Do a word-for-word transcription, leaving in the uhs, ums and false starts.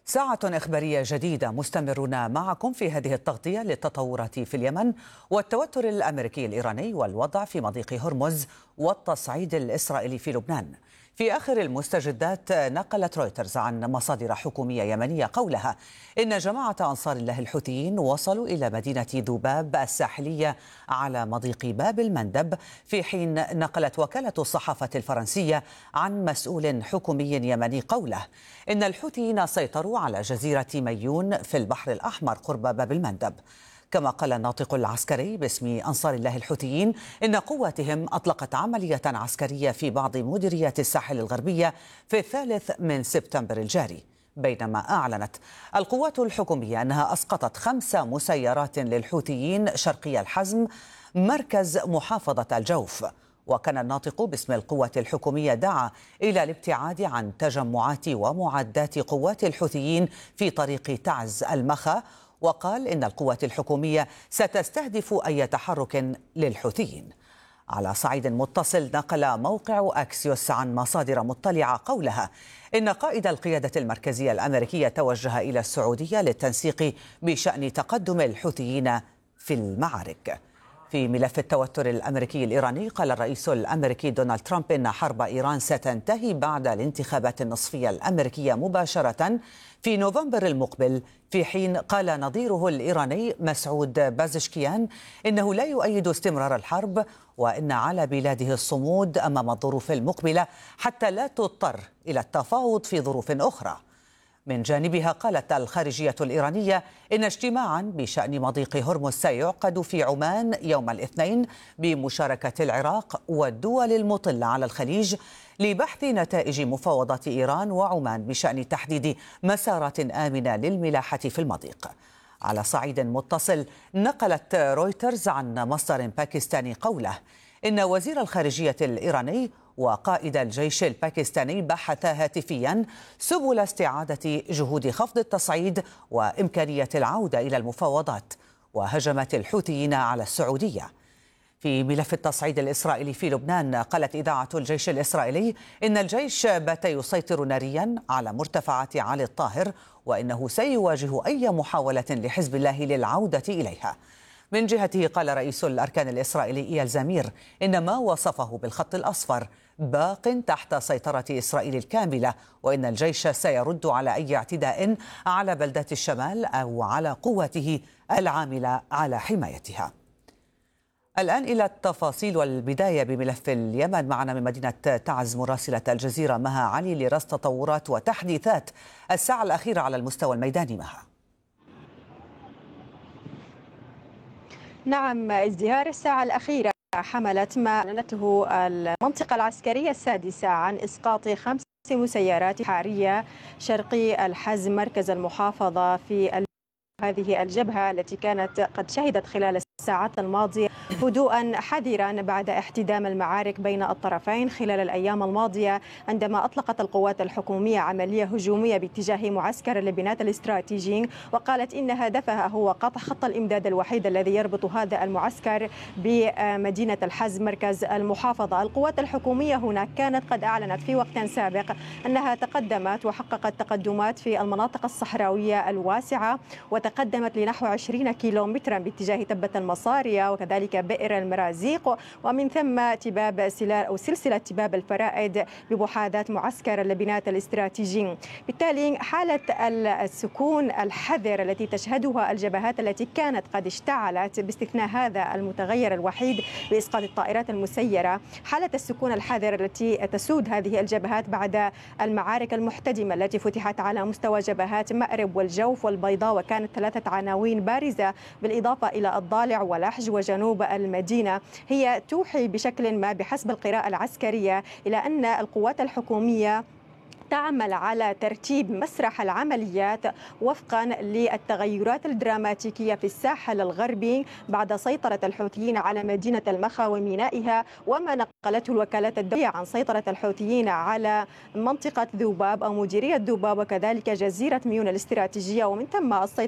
ساعة إخبارية جديدة، مستمرون معكم في هذه التغطية للتطورات في اليمن والتوتر الأمريكي الإيراني والوضع في مضيق هرمز والتصعيد الإسرائيلي في لبنان. في آخر المستجدات، نقلت رويترز عن مصادر حكومية يمنية قولها إن جماعة أنصار الله الحوثيين وصلوا إلى مدينة ذباب الساحلية على مضيق باب المندب، في حين نقلت وكالة الصحافة الفرنسية عن مسؤول حكومي يمني قوله إن الحوثيين سيطروا على جزيرة ميون في البحر الأحمر قرب باب المندب. كما قال الناطق العسكري باسم أنصار الله الحوثيين إن قواتهم أطلقت عملية عسكرية في بعض مديريات الساحل الغربية في الثالث من سبتمبر الجاري، بينما أعلنت القوات الحكومية أنها أسقطت خمس مسيرات للحوثيين شرقي الحزم مركز محافظة الجوف. وكان الناطق باسم القوات الحكومية دعا إلى الابتعاد عن تجمعات ومعدات قوات الحوثيين في طريق تعز المخا، وقال إن القوات الحكومية ستستهدف أي تحرك للحوثيين. على صعيد متصل، نقل موقع أكسيوس عن مصادر مطلعة قولها إن قائد القيادة المركزية الأمريكية توجه إلى السعودية للتنسيق بشأن تقدم الحوثيين في المعارك. في ملف التوتر الأمريكي الإيراني، قال الرئيس الأمريكي دونالد ترامب إن حرب إيران ستنتهي بعد الانتخابات النصفية الأمريكية مباشرة في نوفمبر المقبل، في حين قال نظيره الإيراني مسعود بازشكيان إنه لا يؤيد استمرار الحرب، وإن على بلاده الصمود أمام الظروف المقبلة حتى لا تضطر إلى التفاوض في ظروف أخرى. من جانبها، قالت الخارجية الإيرانية إن اجتماعا بشأن مضيق هرمز سيعقد في عمان يوم الاثنين بمشاركة العراق والدول المطلة على الخليج لبحث نتائج مفاوضات إيران وعمان بشأن تحديد مسارات آمنة للملاحة في المضيق. على صعيد متصل، نقلت رويترز عن مصدر باكستاني قوله إن وزير الخارجية الإيراني وقائد الجيش الباكستاني بحثا هاتفيا سبل استعادة جهود خفض التصعيد وإمكانية العودة إلى المفاوضات. وهجمت الحوثيين على السعودية. في ملف التصعيد الإسرائيلي في لبنان، قالت إذاعة الجيش الإسرائيلي إن الجيش بات يسيطر ناريا على مرتفعات علي الطاهر، وإنه سيواجه أي محاولة لحزب الله للعودة إليها. من جهته، قال رئيس الأركان الإسرائيلي إيال زمير إن ما وصفه بالخط الأصفر باق تحت سيطرة إسرائيل الكاملة، وإن الجيش سيرد على أي اعتداء على بلدات الشمال أو على قواته العاملة على حمايتها. الآن إلى التفاصيل والبداية بملف اليمن. معنا من مدينة تعز مراسلة الجزيرة مها علي لرصد تطورات وتحديثات الساعة الأخيرة على المستوى الميداني. مها. نعم، ازدهار الساعة الأخيرة حملت ما أعلنته المنطقة العسكرية السادسة عن إسقاط خمس مسيرات حارية شرقي الحزم مركز المحافظة في هذه الجبهة التي كانت قد شهدت خلال الساعات الماضية هدوءا حذرا بعد احتدام المعارك بين الطرفين خلال الأيام الماضية، عندما أطلقت القوات الحكومية عملية هجومية باتجاه معسكر اللبنات الاستراتيجي، وقالت إن هدفها هو قطع خط الإمداد الوحيد الذي يربط هذا المعسكر بمدينة الحزم مركز المحافظة. القوات الحكومية هناك كانت قد أعلنت في وقت سابق أنها تقدمت وحققت تقدمات في المناطق الصحراوية الواسعة، وتقدمت لنحو عشرين كيلومترا باتجاه تبة المصارية وكذلك بئر المرازيق، ومن ثم تباب سلال أو سلسلة تباب الفرائد بمحاذاة معسكر اللبنات الاستراتيجي. بالتالي حالة السكون الحذر التي تشهدها الجبهات التي كانت قد اشتعلت باستثناء هذا المتغير الوحيد بإسقاط الطائرات المسيرة، حالة السكون الحذر التي تسود هذه الجبهات بعد المعارك المحتدمة التي فتحت على مستوى جبهات مأرب والجوف والبيضاء، وكانت ثلاثة عناوين بارزة بالإضافة إلى الضالع ولحج وجنوب المدينة، هي توحي بشكل ما بحسب القراءة العسكرية إلى أن القوات الحكومية تعمل على ترتيب مسرح العمليات وفقا للتغيرات الدراماتيكية في الساحل الغربي بعد سيطرة الحوثيين على مدينة المخا ومينائها، وما نقلته الوكالات الدولية عن سيطرة الحوثيين على منطقة ذباب أو مديرية ذباب وكذلك جزيرة ميون الاستراتيجية، ومن ثم السيطرة